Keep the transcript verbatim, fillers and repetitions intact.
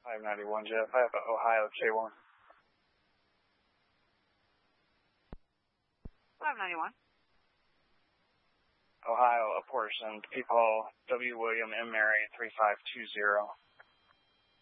five ninety-one, Jeff. I have a Ohio K one. five ninety-one. Ohio, apportioned. People, W. William M. Mary, three five two zero.